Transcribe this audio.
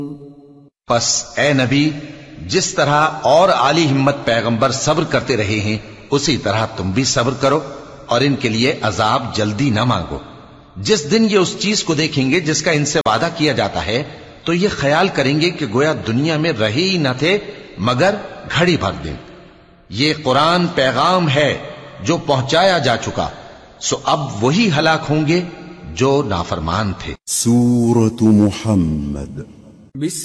बस ए नबी, जिस तरह और आली हिम्मत पैगंबर सब्र करते रहे हैं, उसी तरह तुम भी सब्र करो और इनके लिए अजाब जल्दी न मांगो। जिस दिन ये उस चीज को देखेंगे जिसका इनसे वादा किया जाता है, तो ये ख्याल करेंगे कि गोया दुनिया में रहे ही न थे मगर घड़ी भर दिन। ये कुरान पैगाम है जो पहुंचाया जा चुका, सो अब वही हलाक होंगे जो नाफरमान थे। सूरत मुहम्मद।